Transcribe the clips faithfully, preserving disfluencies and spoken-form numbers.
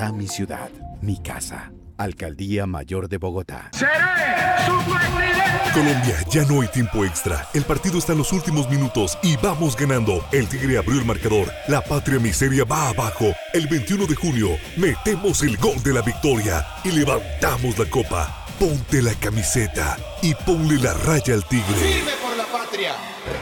Bogotá, mi ciudad, mi casa. Alcaldía Mayor de Bogotá. ¡Seré su presidente! Colombia, ya no hay tiempo extra. El partido está en los últimos minutos y vamos ganando. El Tigre abrió el marcador. La patria miseria va abajo. El veintiuno de junio metemos el gol de la victoria y levantamos la copa. Ponte la camiseta y ponle la raya al Tigre. ¡Firme por la patria!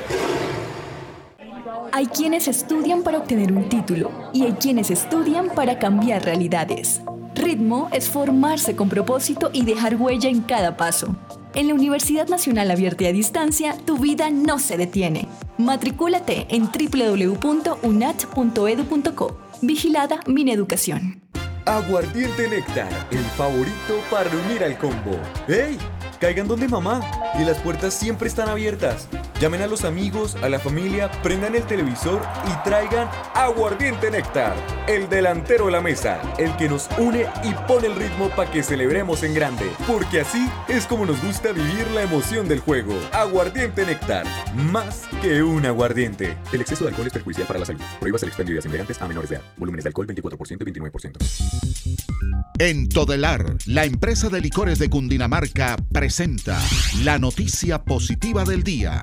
Hay quienes estudian para obtener un título y hay quienes estudian para cambiar realidades. Ritmo es formarse con propósito y dejar huella en cada paso. En la Universidad Nacional Abierta y a Distancia, tu vida no se detiene. Matricúlate en doble u doble u doble u punto u n a t punto e d u punto co. Vigilada Mineducación. Aguardiente Néctar, el favorito para reunir al combo. ¡Ey! Caigan donde mamá, y las puertas siempre están abiertas. Llamen a los amigos, a la familia, prendan el televisor y traigan Aguardiente Néctar, el delantero de la mesa, el que nos une y pone el ritmo para que celebremos en grande, porque así es como nos gusta vivir la emoción del juego. Aguardiente Néctar, más que un aguardiente. El exceso de alcohol es perjudicial para la salud. Prohíbas el expendio de embriagantes a menores de edad. Volúmenes de alcohol veinticuatro por ciento y veintinueve por ciento. En Todelar, la empresa de licores de Cundinamarca presenta la noticia positiva del día.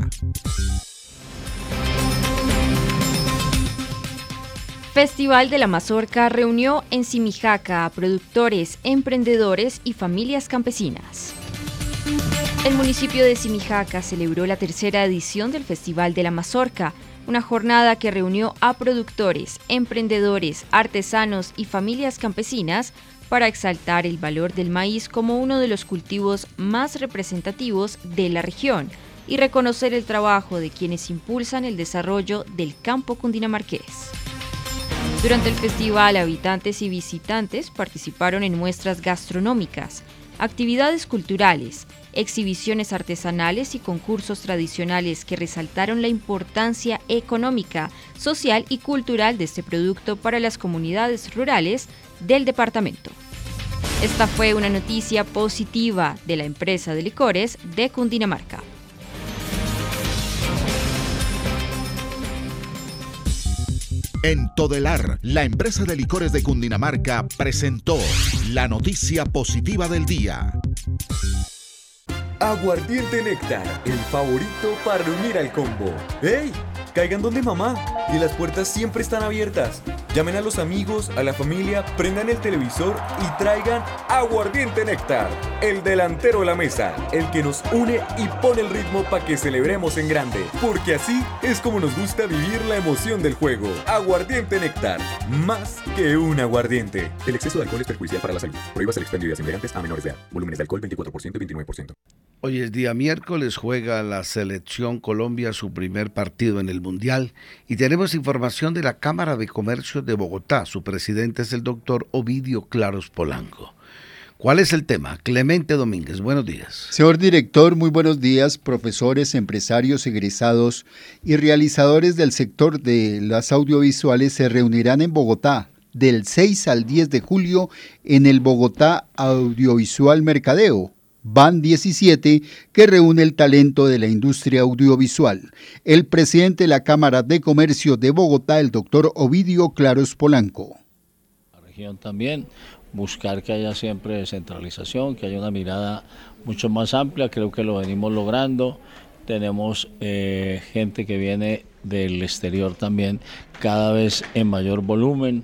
Festival de la Mazorca reunió en Simijaca a productores, emprendedores y familias campesinas. El municipio de Simijaca celebró la tercera edición del Festival de la Mazorca, una jornada que reunió a productores, emprendedores, artesanos y familias campesinas para exaltar el valor del maíz como uno de los cultivos más representativos de la región y reconocer el trabajo de quienes impulsan el desarrollo del campo cundinamarqués. Durante el festival, habitantes y visitantes participaron en muestras gastronómicas, actividades culturales, exhibiciones artesanales y concursos tradicionales que resaltaron la importancia económica, social y cultural de este producto para las comunidades rurales del departamento. Esta fue una noticia positiva de la empresa de licores de Cundinamarca. En Todelar, la empresa de licores de Cundinamarca presentó la noticia positiva del día. Aguardiente Néctar, el favorito para reunir al combo. ¡Ey! Caigan donde mamá, y las puertas siempre están abiertas. Llamen a los amigos, a la familia, prendan el televisor y traigan Aguardiente Néctar, el delantero de la mesa, el que nos une y pone el ritmo para que celebremos en grande, porque así es como nos gusta vivir la emoción del juego. Aguardiente Néctar, más que un aguardiente. El exceso de alcohol es perjudicial para la salud. Prohíbas el expendio de embriagantes a menores de edad. Volúmenes de alcohol veinticuatro por ciento y veintinueve por ciento. Hoy es día miércoles, juega la selección Colombia su primer partido en el Mundial y tenemos información de la Cámara de Comercio de Bogotá. Su presidente es el doctor Ovidio Claros Polanco. ¿Cuál es el tema? Clemente Domínguez, buenos días. Señor director, muy buenos días. Profesores, empresarios, egresados y realizadores del sector de las audiovisuales se reunirán en Bogotá del seis al diez de julio en el Bogotá Audiovisual Mercadeo. Van diecisiete, que reúne el talento de la industria audiovisual. El presidente de la Cámara de Comercio de Bogotá, el doctor Ovidio Claros Polanco. La región también, buscar que haya siempre descentralización, que haya una mirada mucho más amplia, creo que lo venimos logrando. Tenemos eh, gente que viene del exterior también cada vez en mayor volumen.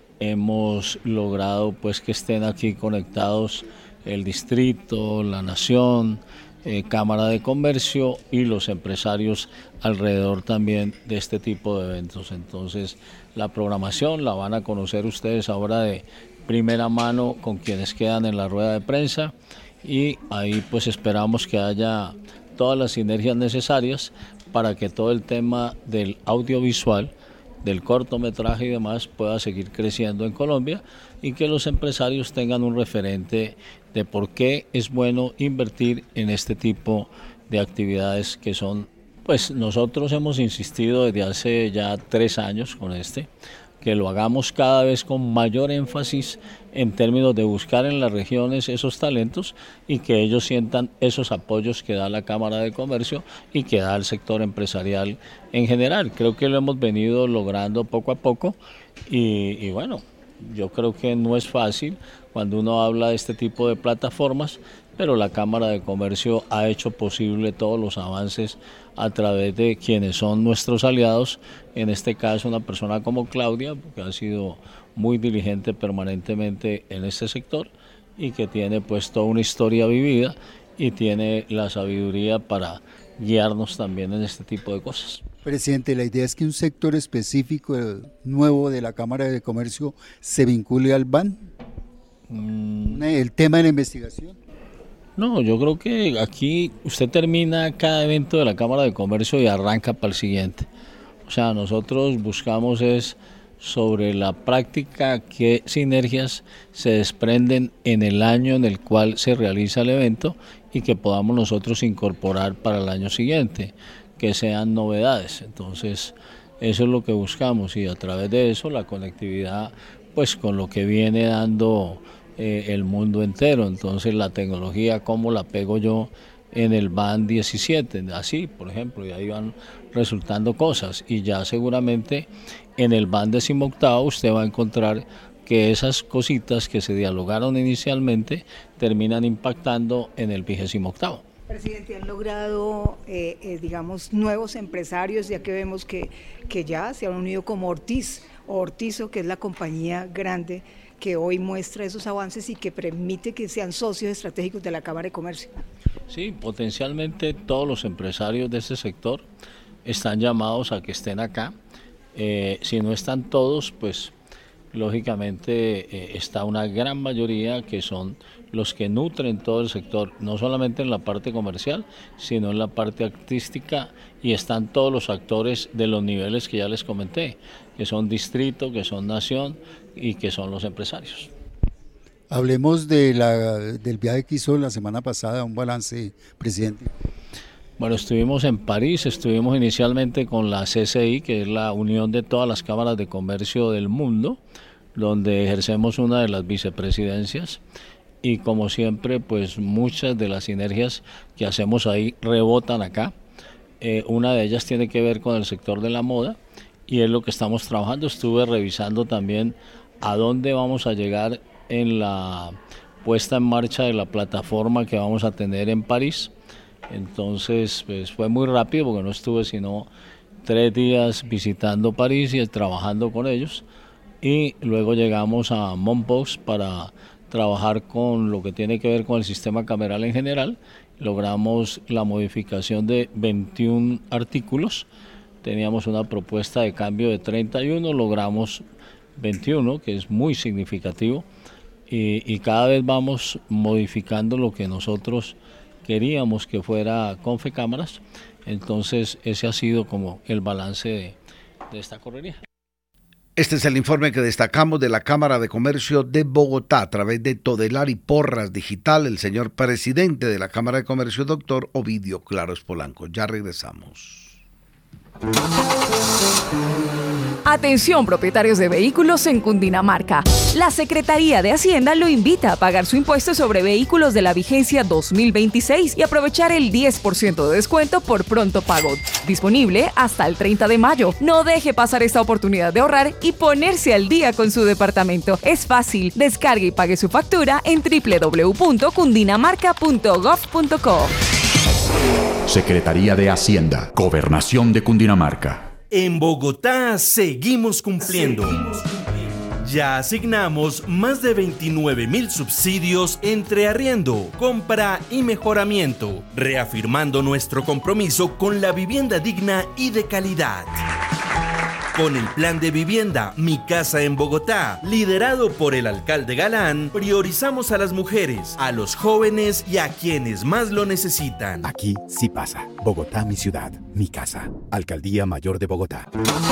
Hemos logrado pues que estén aquí conectados el distrito, la nación, eh, Cámara de Comercio y los empresarios alrededor también de este tipo de eventos. Entonces la programación la van a conocer ustedes ahora de primera mano con quienes quedan en la rueda de prensa y ahí pues esperamos que haya todas las sinergias necesarias para que todo el tema del audiovisual, del cortometraje y demás pueda seguir creciendo en Colombia y que los empresarios tengan un referente de por qué es bueno invertir en este tipo de actividades que son, pues nosotros hemos insistido desde hace ya tres años con este, que lo hagamos cada vez con mayor énfasis en términos de buscar en las regiones esos talentos y que ellos sientan esos apoyos que da la Cámara de Comercio y que da el sector empresarial en general. Creo que lo hemos venido logrando poco a poco y, y bueno, Yo creo que no es fácil cuando uno habla de este tipo de plataformas, pero la Cámara de Comercio ha hecho posible todos los avances a través de quienes son nuestros aliados, en este caso una persona como Claudia, que ha sido muy diligente permanentemente en este sector y que tiene pues toda una historia vivida y tiene la sabiduría para guiarnos también en este tipo de cosas. Presidente, la idea es que un sector específico nuevo de la Cámara de Comercio se vincule al B A N. Mm. El tema de la investigación. No, yo creo que aquí usted termina cada evento de la Cámara de Comercio y arranca para el siguiente. O sea, nosotros buscamos es sobre la práctica qué sinergias se desprenden en el año en el cual se realiza el evento y que podamos nosotros incorporar para el año siguiente, que sean novedades. Entonces, eso es lo que buscamos y a través de eso la conectividad pues con lo que viene dando eh, el mundo entero. Entonces, la tecnología, ¿cómo la pego yo en el B A N diecisiete? Así, por ejemplo, y ahí van resultando cosas y ya seguramente en el B A N decimoctavo usted va a encontrar que esas cositas que se dialogaron inicialmente terminan impactando en el vigésimo octavo. Presidente, han logrado, eh, eh, digamos, nuevos empresarios, ya que vemos que, que ya se han unido como Ortiz, o Ortizo, que es la compañía grande que hoy muestra esos avances y que permite que sean socios estratégicos de la Cámara de Comercio. Sí, potencialmente todos los empresarios de este sector están llamados a que estén acá. Eh, si no están todos, pues lógicamente eh, está una gran mayoría que son los que nutren todo el sector, no solamente en la parte comercial, sino en la parte artística, y están todos los actores de los niveles que ya les comenté, que son distrito, que son nación y que son los empresarios. Hablemos de la, del viaje que hizo la semana pasada, un balance, presidente. Bueno, estuvimos en París, estuvimos inicialmente con la C C I, que es la unión de todas las cámaras de comercio del mundo, donde ejercemos una de las vicepresidencias y como siempre, pues muchas de las sinergias que hacemos ahí rebotan acá. Eh, una de ellas tiene que ver con el sector de la moda y es lo que estamos trabajando. Estuve revisando también a dónde vamos a llegar en la puesta en marcha de la plataforma que vamos a tener en París. Entonces pues fue muy rápido porque no estuve sino tres días visitando París y trabajando con ellos y luego llegamos a Montpaux para trabajar con lo que tiene que ver con el sistema cameral en general. Logramos la modificación de veintiún artículos, teníamos una propuesta de cambio de treinta y uno, logramos veintiuno, que es muy significativo y, y cada vez vamos modificando lo que nosotros queríamos que fuera Confecámaras. Entonces ese ha sido como el balance de, de esta correría. Este es el informe que destacamos de la Cámara de Comercio de Bogotá a través de Todelar y Porras Digital, el señor presidente de la Cámara de Comercio, doctor Ovidio Claros Polanco. Ya regresamos. Atención, propietarios de vehículos en Cundinamarca. La Secretaría de Hacienda lo invita a pagar su impuesto sobre vehículos de la vigencia dos mil veintiséis y aprovechar el diez por ciento de descuento por pronto pago. Disponible hasta el treinta de mayo. No deje pasar esta oportunidad de ahorrar y ponerse al día con su departamento. Es fácil. Descargue y pague su factura en doble u doble u doble u punto cundinamarca punto gov punto co. Secretaría de Hacienda, Gobernación de Cundinamarca. En Bogotá seguimos cumpliendo. Seguimos cumpliendo. Ya asignamos más de veintinueve mil subsidios entre arriendo, compra y mejoramiento, reafirmando nuestro compromiso con la vivienda digna y de calidad. Con el plan de vivienda Mi Casa en Bogotá, liderado por el alcalde Galán, priorizamos a las mujeres, a los jóvenes y a quienes más lo necesitan. Aquí sí pasa. Bogotá, mi ciudad, mi casa. Alcaldía Mayor de Bogotá.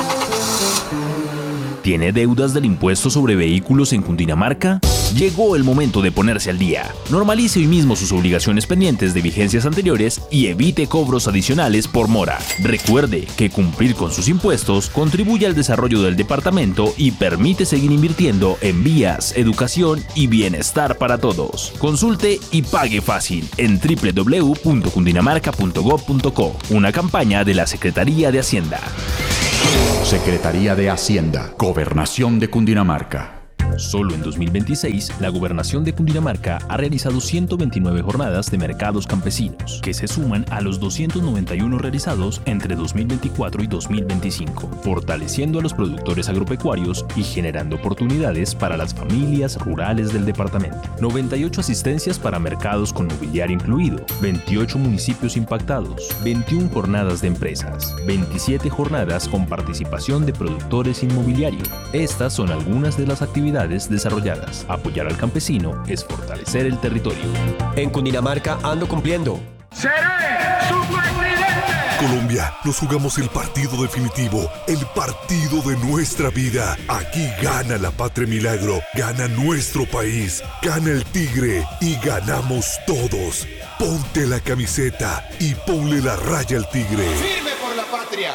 ¿Tiene deudas del impuesto sobre vehículos en Cundinamarca? Llegó el momento de ponerse al día. Normalice hoy mismo sus obligaciones pendientes de vigencias anteriores y evite cobros adicionales por mora. Recuerde que cumplir con sus impuestos contribuye al desarrollo del departamento y permite seguir invirtiendo en vías, educación y bienestar para todos. Consulte y pague fácil en doble u doble u doble u punto cundinamarca punto gov punto co, una campaña de la Secretaría de Hacienda. Secretaría de Hacienda, Gobernación de Cundinamarca. Solo en dos mil veintiséis, la Gobernación de Cundinamarca ha realizado ciento veintinueve jornadas de mercados campesinos, que se suman a los doscientos noventa y uno realizados entre dos mil veinticuatro y dos mil veinticinco, fortaleciendo a los productores agropecuarios y generando oportunidades para las familias rurales del departamento. noventa y ocho asistencias para mercados con mobiliario incluido, veintiocho municipios impactados, veintiuna jornadas de empresas, veintisiete jornadas con participación de productores inmobiliario. Estas son algunas de las actividades desarrolladas. Apoyar al campesino es fortalecer el territorio. En Cundinamarca ando cumpliendo. ¡Seré su presidente! Colombia, nos jugamos el partido definitivo, el partido de nuestra vida. Aquí gana la Patria Milagro, gana nuestro país, gana el Tigre y ganamos todos. Ponte la camiseta y ponle la raya al Tigre. ¡Firme por la patria!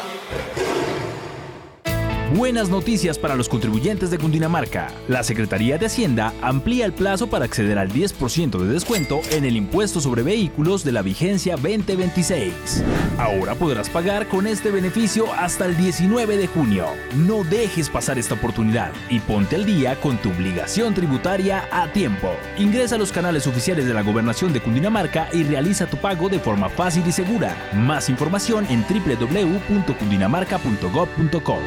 Buenas noticias para los contribuyentes de Cundinamarca. La Secretaría de Hacienda amplía el plazo para acceder al diez por ciento de descuento en el impuesto sobre vehículos de la vigencia veinte veintiséis. Ahora podrás pagar con este beneficio hasta el diecinueve de junio. No dejes pasar esta oportunidad y ponte al día con tu obligación tributaria a tiempo. Ingresa a los canales oficiales de la Gobernación de Cundinamarca y realiza tu pago de forma fácil y segura. Más información en doble u doble u doble u punto cundinamarca punto gob punto co.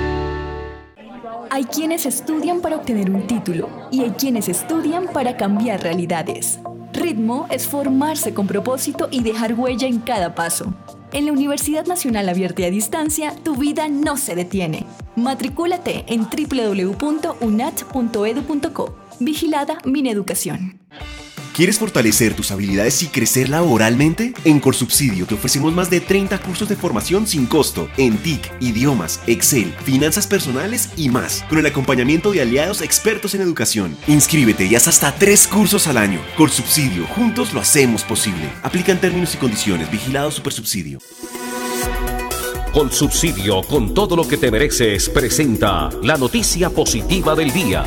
Hay quienes estudian para obtener un título y hay quienes estudian para cambiar realidades. Ritmo es formarse con propósito y dejar huella en cada paso. En la Universidad Nacional Abierta y a Distancia, tu vida no se detiene. Matricúlate en doble u doble u doble u punto unat punto edu punto co. Vigilada Mineducación. ¿Quieres fortalecer tus habilidades y crecer laboralmente? En Colsubsidio te ofrecemos más de treinta cursos de formación sin costo en T I C, idiomas, Excel, finanzas personales y más, con el acompañamiento de aliados expertos en educación. Inscríbete y haz hasta tres cursos al año. Colsubsidio, juntos lo hacemos posible. Aplican términos y condiciones. Vigilado Supersubsidio. Colsubsidio, con todo lo que te mereces, presenta la noticia positiva del día.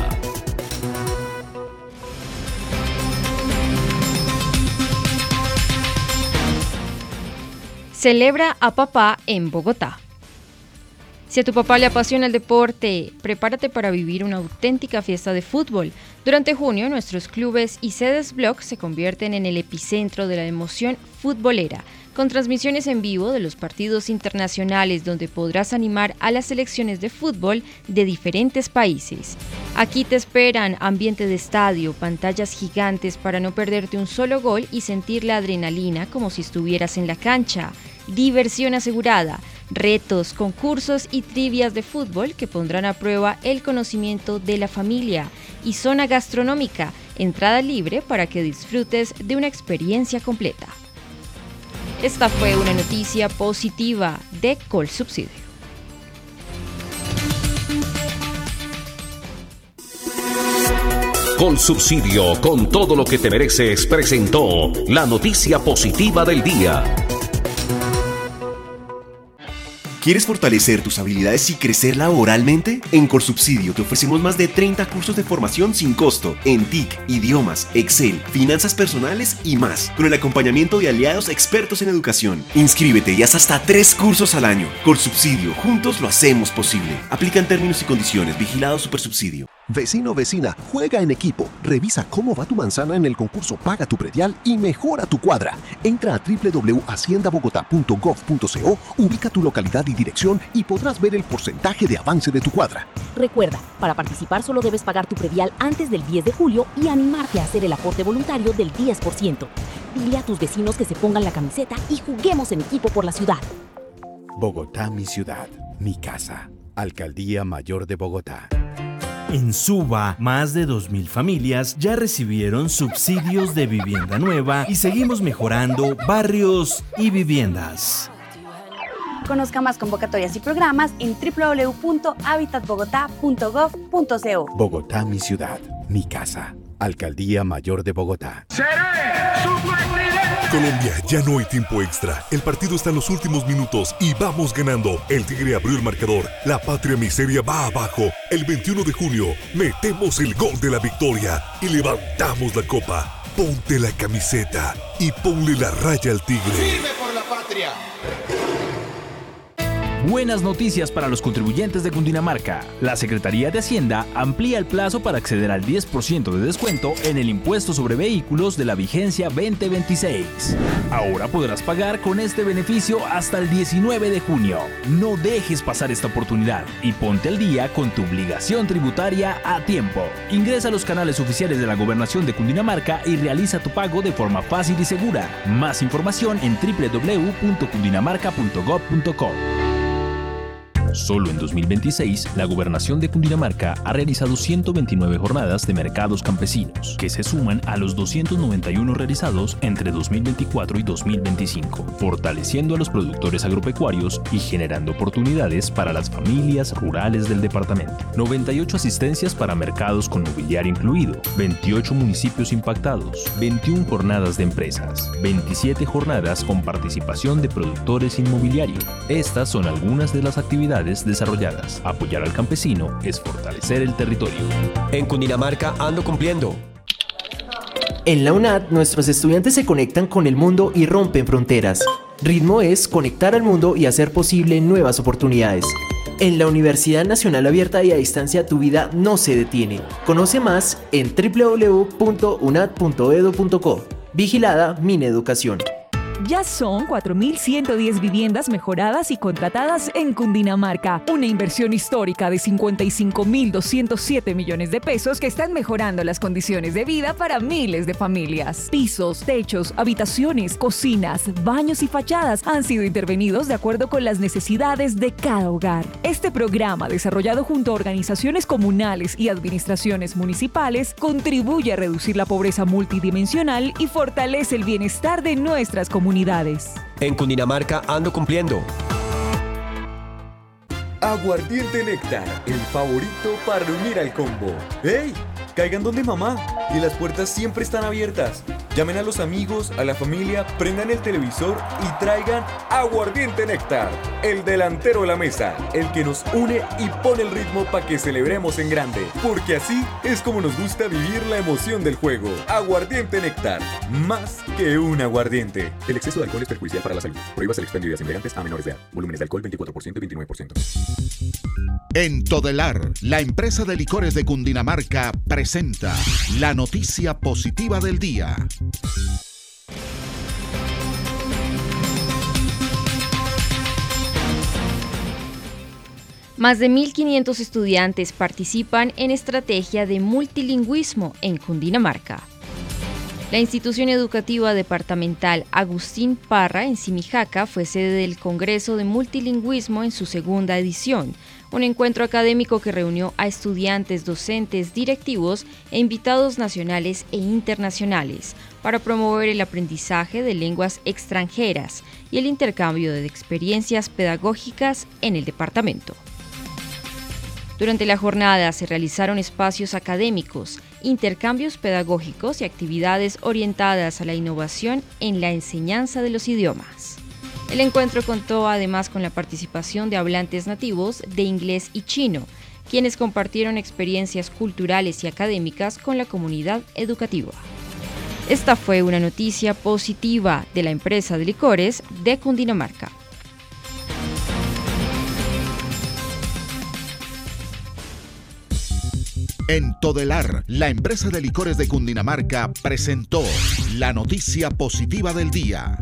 Celebra a papá en Bogotá. Si a tu papá le apasiona el deporte, prepárate para vivir una auténtica fiesta de fútbol. Durante junio, nuestros clubes y sedes blog se convierten en el epicentro de la emoción futbolera, con transmisiones en vivo de los partidos internacionales donde podrás animar a las selecciones de fútbol de diferentes países. Aquí te esperan ambiente de estadio, pantallas gigantes para no perderte un solo gol y sentir la adrenalina como si estuvieras en la cancha. Diversión asegurada, retos, concursos y trivias de fútbol que pondrán a prueba el conocimiento de la familia y zona gastronómica, entrada libre para que disfrutes de una experiencia completa. Esta fue una noticia positiva de Colsubsidio. Colsubsidio, con todo lo que te mereces, presentó la noticia positiva del día. ¿Quieres fortalecer tus habilidades y crecer laboralmente? En Colsubsidio te ofrecemos más de treinta cursos de formación sin costo en T I C, idiomas, Excel, finanzas personales y más, con el acompañamiento de aliados expertos en educación. Inscríbete y haz hasta tres cursos al año. Colsubsidio, juntos lo hacemos posible. Aplican términos y condiciones. Vigilado Supersubsidio. Vecino, vecina, juega en equipo. Revisa cómo va tu manzana en el concurso Paga tu Predial y mejora tu cuadra. Entra a doble u doble u doble u punto hacienda bogotá punto gob punto co, ubica tu localidad y dirección y podrás ver el porcentaje de avance de tu cuadra. Recuerda, para participar solo debes pagar tu predial antes del diez de julio y animarte a hacer el aporte voluntario del diez por ciento. Dile a tus vecinos que se pongan la camiseta y juguemos en equipo por la ciudad. Bogotá, mi ciudad, mi casa. Alcaldía Mayor de Bogotá. En Suba, más de dos mil familias ya recibieron subsidios de vivienda nueva y seguimos mejorando barrios y viviendas. Conozca más convocatorias y programas en doble u doble u doble u punto habitat bogotá punto gob punto co. Bogotá, mi ciudad, mi casa. Alcaldía Mayor de Bogotá. ¡Seré su presidente! Colombia, ya no hay tiempo extra. El partido está en los últimos minutos y vamos ganando. El Tigre abrió el marcador. La patria miseria va abajo. El veintiuno de junio metemos el gol de la victoria y levantamos la copa. Ponte la camiseta y ponle la raya al Tigre. ¡Firme por la patria! Buenas noticias para los contribuyentes de Cundinamarca. La Secretaría de Hacienda amplía el plazo para acceder al diez por ciento de descuento en el impuesto sobre vehículos de la vigencia veinte veintiséis. Ahora podrás pagar con este beneficio hasta el diecinueve de junio. No dejes pasar esta oportunidad y ponte al día con tu obligación tributaria a tiempo. Ingresa a los canales oficiales de la Gobernación de Cundinamarca y realiza tu pago de forma fácil y segura. Más información en doble u doble u doble u punto cundinamarca punto gob punto co. Solo en dos mil veintiséis, la Gobernación de Cundinamarca ha realizado ciento veintinueve jornadas de mercados campesinos, que se suman a los doscientos noventa y uno realizados entre dos mil veinticuatro y dos mil veinticinco, fortaleciendo a los productores agropecuarios y generando oportunidades para las familias rurales del departamento. noventa y ocho asistencias para mercados con mobiliario incluido, veintiocho municipios impactados, veintiuna jornadas de empresas, veintisiete jornadas con participación de productores inmobiliario. Estas son algunas de las actividades desarrolladas. Apoyar al campesino es fortalecer el territorio. En Cundinamarca ando cumpliendo. En la UNAD, nuestros estudiantes se conectan con el mundo y rompen fronteras. Ritmo es conectar al mundo y hacer posible nuevas oportunidades. En la Universidad Nacional Abierta y a Distancia, tu vida no se detiene. Conoce más en doble u doble u doble u punto unad punto edu punto co. Vigilada Mineducación. Ya son cuatro mil ciento diez viviendas mejoradas y contratadas en Cundinamarca. Una inversión histórica de cincuenta y cinco mil doscientos siete millones de pesos que están mejorando las condiciones de vida para miles de familias. Pisos, techos, habitaciones, cocinas, baños y fachadas han sido intervenidos de acuerdo con las necesidades de cada hogar. Este programa, desarrollado junto a organizaciones comunales y administraciones municipales, contribuye a reducir la pobreza multidimensional y fortalece el bienestar de nuestras comunidades. Unidades. En Cundinamarca ando cumpliendo. Aguardiente Néctar, el favorito para reunir al combo. ¡Ey! Caigan donde mamá y las puertas siempre están abiertas. Llamen a los amigos, a la familia, prendan el televisor y traigan Aguardiente Néctar, el delantero de la mesa, el que nos une y pone el ritmo para que celebremos en grande, porque así es como nos gusta vivir la emoción del juego. Aguardiente Néctar, más que un aguardiente. El exceso de alcohol es perjudicial para la salud. Prohíbas el expendio de embriagantes a menores de edad. Volúmenes de alcohol veinticuatro por ciento y veintinueve por ciento. En Todelar, la empresa de licores de Cundinamarca presenta la noticia positiva del día. Más de mil quinientos estudiantes participan en estrategia de multilingüismo en Cundinamarca. La institución educativa departamental Agustín Parra en Simijaca fue sede del Congreso de Multilingüismo en su segunda edición, un encuentro académico que reunió a estudiantes, docentes, directivos e invitados nacionales e internacionales para promover el aprendizaje de lenguas extranjeras y el intercambio de experiencias pedagógicas en el departamento. Durante la jornada se realizaron espacios académicos, intercambios pedagógicos y actividades orientadas a la innovación en la enseñanza de los idiomas. El encuentro contó además con la participación de hablantes nativos de inglés y chino, quienes compartieron experiencias culturales y académicas con la comunidad educativa. Esta fue una noticia positiva de la empresa de licores de Cundinamarca. En Todelar, la empresa de licores de Cundinamarca presentó la noticia positiva del día.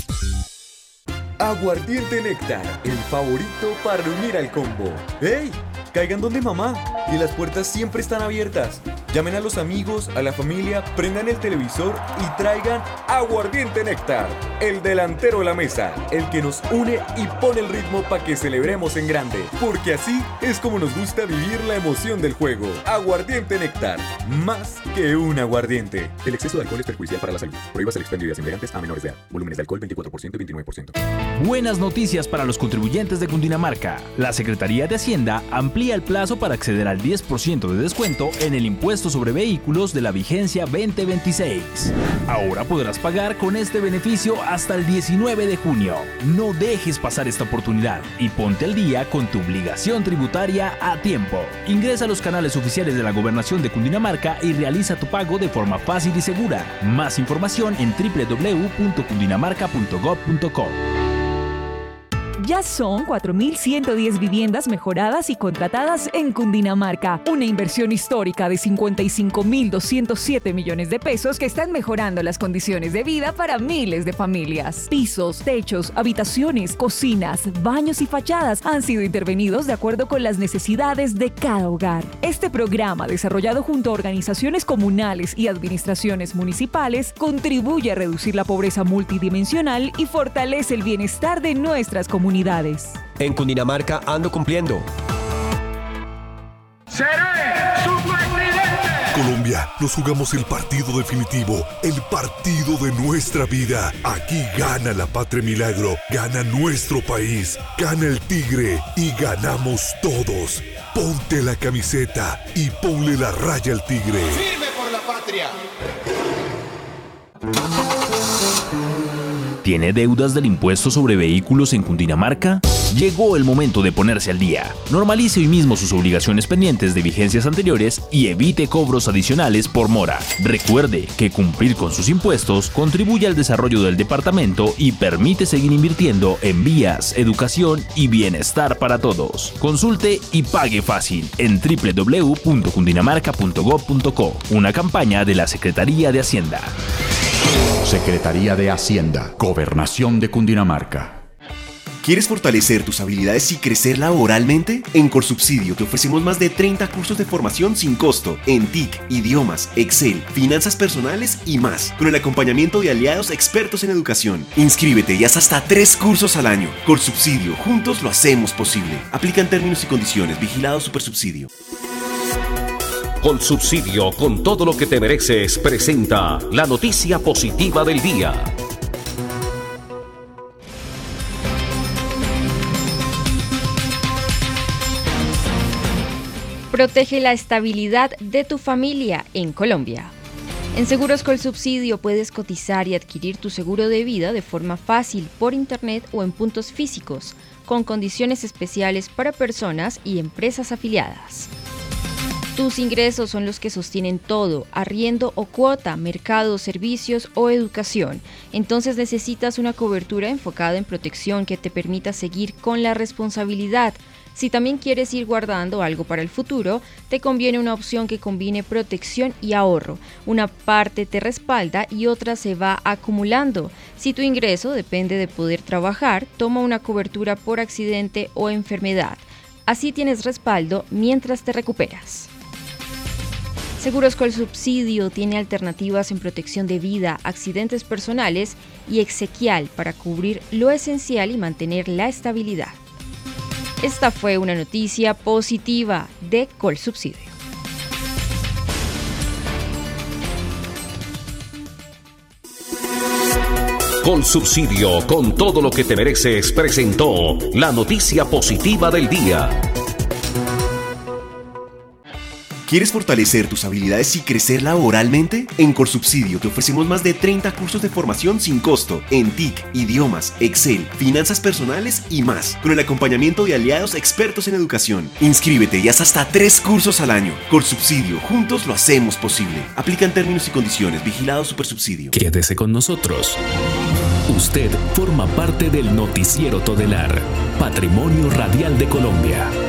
Aguardiente Néctar, el favorito para reunir al combo. ¡Ey! Caigan donde mamá y las puertas siempre están abiertas. Llamen a los amigos, a la familia, prendan el televisor y traigan Aguardiente Néctar, el delantero de la mesa, el que nos une y pone el ritmo para que celebremos en grande, porque así es como nos gusta vivir la emoción del juego. Aguardiente Néctar, más que un aguardiente. El exceso de alcohol es perjudicial para la salud. Prohíbas el expendio de embriagantes a menores de edad. Volúmenes de alcohol veinticuatro por ciento y veintinueve por ciento. Buenas noticias para los contribuyentes de Cundinamarca. La Secretaría de Hacienda amplía el plazo para acceder al diez por ciento de descuento en el impuesto sobre vehículos de la vigencia veinte veintiséis. Ahora podrás pagar con este beneficio hasta el diecinueve de junio. No dejes pasar esta oportunidad y ponte al día con tu obligación tributaria a tiempo. Ingresa a los canales oficiales de la Gobernación de Cundinamarca y realiza tu pago de forma fácil y segura. Más información en doble u doble u doble u punto cundinamarca punto gob punto co. Ya son cuatro mil ciento diez viviendas mejoradas y contratadas en Cundinamarca. Una inversión histórica de cincuenta y cinco mil doscientos siete millones de pesos que están mejorando las condiciones de vida para miles de familias. Pisos, techos, habitaciones, cocinas, baños y fachadas han sido intervenidos de acuerdo con las necesidades de cada hogar. Este programa, desarrollado junto a organizaciones comunales y administraciones municipales, contribuye a reducir la pobreza multidimensional y fortalece el bienestar de nuestras comunidades. En Cundinamarca ando cumpliendo. Seré su presidente. Colombia, nos jugamos el partido definitivo, el partido de nuestra vida. Aquí gana la Patria Milagro, gana nuestro país, gana el Tigre y ganamos todos. Ponte la camiseta y ponle la raya al Tigre. ¡Firme por la patria! ¿Tiene deudas del impuesto sobre vehículos en Cundinamarca? Llegó el momento de ponerse al día. Normalice hoy mismo sus obligaciones pendientes de vigencias anteriores y evite cobros adicionales por mora. Recuerde que cumplir con sus impuestos contribuye al desarrollo del departamento y permite seguir invirtiendo en vías, educación y bienestar para todos. Consulte y pague fácil en doble u doble u doble u punto cundinamarca punto gob punto co, una campaña de la Secretaría de Hacienda. Secretaría de Hacienda, Gobernación de Cundinamarca. ¿Quieres fortalecer tus habilidades y crecer laboralmente? En Colsubsidio te ofrecemos más de treinta cursos de formación sin costo en T I C, idiomas, Excel, finanzas personales y más, con el acompañamiento de aliados expertos en educación. Inscríbete y haz hasta tres cursos al año. Colsubsidio, juntos lo hacemos posible. Aplican términos y condiciones. Vigilado Supersubsidio. Colsubsidio, con todo lo que te mereces, presenta la noticia positiva del día. Protege la estabilidad de tu familia en Colombia. En Seguros Colsubsidio puedes cotizar y adquirir tu seguro de vida de forma fácil por internet o en puntos físicos, con condiciones especiales para personas y empresas afiliadas. Tus ingresos son los que sostienen todo, arriendo o cuota, mercado, servicios o educación. Entonces necesitas una cobertura enfocada en protección que te permita seguir con la responsabilidad. Si también quieres ir guardando algo para el futuro, te conviene una opción que combine protección y ahorro. Una parte te respalda y otra se va acumulando. Si tu ingreso depende de poder trabajar, toma una cobertura por accidente o enfermedad. Así tienes respaldo mientras te recuperas. Seguros Colsubsidio tiene alternativas en protección de vida, accidentes personales y exequial para cubrir lo esencial y mantener la estabilidad. Esta fue una noticia positiva de Colsubsidio. Colsubsidio, con todo lo que te mereces, presentó la noticia positiva del día. ¿Quieres fortalecer tus habilidades y crecer laboralmente? En Colsubsidio te ofrecemos más de treinta cursos de formación sin costo en T I C, idiomas, Excel, finanzas personales y más, con el acompañamiento de aliados expertos en educación. Inscríbete y haz hasta tres cursos al año. Colsubsidio, juntos lo hacemos posible. Aplican términos y condiciones. Vigilado Supersubsidio. Quédese con nosotros. Usted forma parte del Noticiero Todelar, Patrimonio Radial de Colombia.